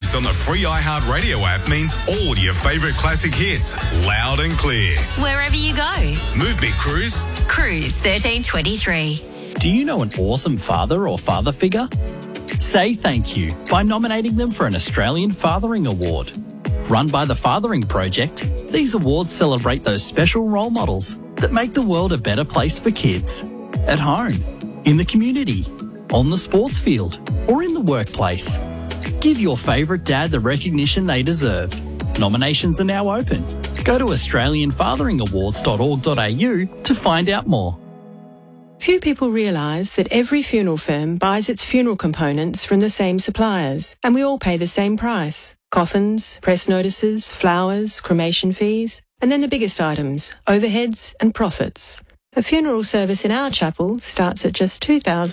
Cruise on the free iHeartRadio app means all your favourite classic hits, loud and clear. Wherever you go. Move me, Cruise. Cruise 1323. Do you know an awesome father or father figure? Say thank you by nominating them for an Australian Fathering Award. Run by the Fathering Project, these awards celebrate those special role models that make the world a better place for kids. At home, in the community, on the sports field, or in the workplace. Give your favourite dad the recognition they deserve. Nominations are now open. Go to australianfatheringawards.org.au to find out more. Few people realise that every funeral firm buys its funeral components from the same suppliers, and we all pay the same price. Coffins, press notices, flowers, cremation fees, and then the biggest items, overheads and profits. A funeral service in our chapel starts at just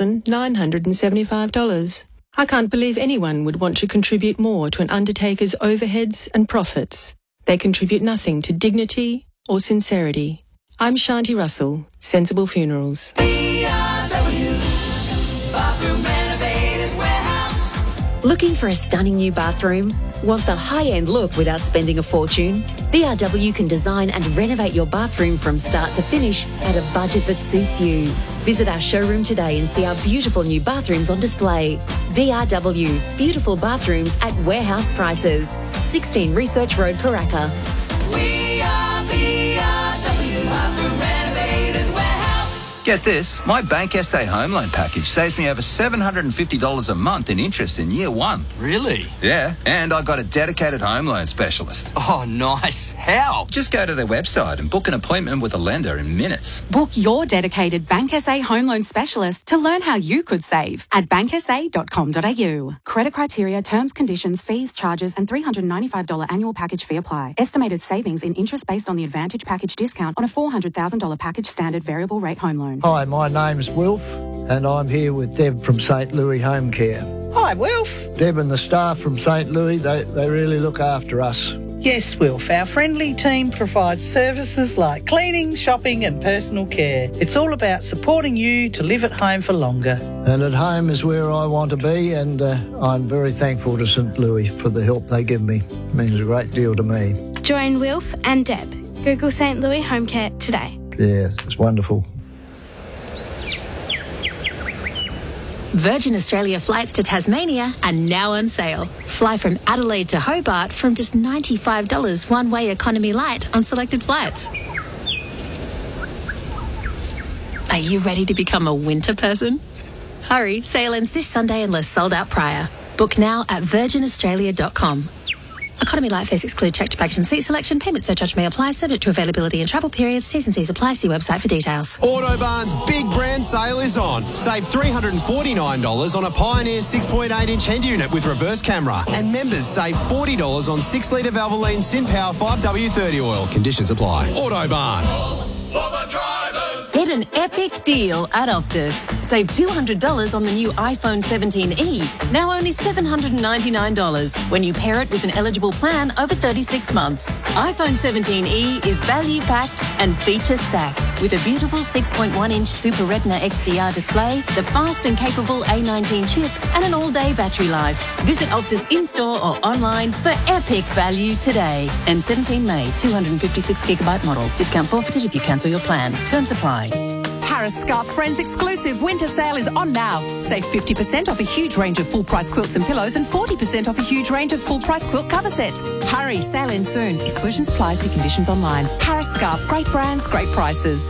$2,975. I can't believe anyone would want to contribute more to an undertaker's overheads and profits. They contribute nothing to dignity or sincerity. I'm Shanti Russell, Sensible Funerals. Looking for a stunning new bathroom? Want the high-end look without spending a fortune? BRW can design and renovate your bathroom from start to finish at a budget that suits you. Visit our showroom today and see our beautiful new bathrooms on display. BRW, beautiful bathrooms at warehouse prices. 16 Research Road, Paraka. We are BRW Bathroom Renovators Warehouse. Get this, my Bank SA home loan package saves me over $750 a month in interest in year one. Really? Yeah, and I got a dedicated home loan specialist. Oh, nice. How? Just go to their website and book an appointment with a lender in minutes. Book your dedicated Bank SA home loan specialist to learn how you could save at banksa.com.au. Credit criteria, terms, conditions, fees, charges and $395 annual package fee apply. Estimated savings in interest based on the Advantage package discount on a $400,000 package standard variable rate home loan. Hi, my name's Wilf and I'm here with Deb from St. Louis Home Care. Hi, Wilf. Deb and the staff from St. Louis, they really look after us. Yes, Wilf. Our friendly team provides services like cleaning, shopping and personal care. It's all about supporting you to live at home for longer. And at home is where I want to be, and I'm very thankful to St. Louis for the help they give me. It means a great deal to me. Join Wilf and Deb. Google St. Louis Home Care today. Yeah, it's wonderful. Virgin Australia flights to Tasmania are now on sale. Fly from Adelaide to Hobart from just $95 one-way economy light on selected flights. Are you ready to become a winter person? Hurry, sale ends this Sunday unless sold out prior. Book now at virginaustralia.com. Economy light fares exclude checked baggage and seat selection. Payment surcharge may apply, subject to availability and travel periods. T's and C's apply. See website for details. Autobarn's big brand sale is on. Save $349 on a Pioneer 6.8-inch head unit with reverse camera. And members save $40 on 6-litre Valvoline SynPower 5W30 oil. Conditions apply. Autobarn. For the drivers. Get an epic deal at Optus. Save $200 on the new iPhone 17e, now only $799 when you pair it with an eligible plan over 36 months. iPhone 17e is value-packed and feature-stacked with a beautiful 6.1-inch Super Retina XDR display, the fast and capable A19 chip, and an all-day battery life. Visit Optus in-store or online for epic value today. And 17 May, 256GB model. Discount forfeited if you cancel your plan. Terms apply. Harris Scarf Friends exclusive winter sale is on now. Save 50% off a huge range of full-price quilts and pillows and 40% off a huge range of full-price quilt cover sets. Hurry, sale ends soon. Exclusions apply, see conditions online. Harris Scarf, great brands, great prices.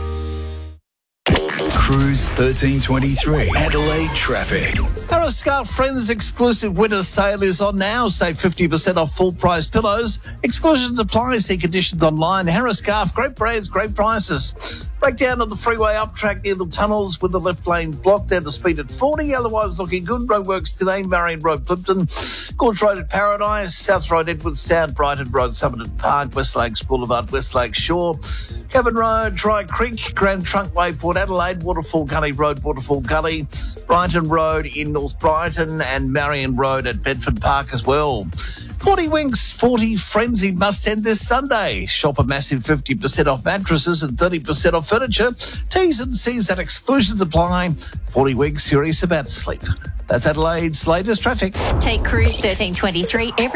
Cruise 1323. Adelaide traffic. Harris Scarf Friends exclusive winter sale is on now. Save 50% off full price pillows. Exclusions apply. See conditions online. Harris Scarf, great brands, great prices. Breakdown on the freeway up track near the tunnels with the left lane blocked. Down the speed at 40. Otherwise looking good. Roadworks today. Marion Road, Plimpton. Gorge Road at Paradise. South Road, Edwardstown. Brighton Road, Somerton Park. West Lakes Boulevard, West Lakes Shore. Cavan Road, Dry Creek. Grand Trunk Way, Port Adelaide. Waterfall Gully Road, Waterfall Gully. Brighton Road in North Brighton. And Marion Road at Bedford Park as well. 40 Winks 40 Frenzy must end this Sunday. Shop a massive 50% off mattresses and 30% off furniture. T's and C's and exclusions apply. 40 Winks, serious about sleep. That's Adelaide's latest traffic. Take Cruise 1323 every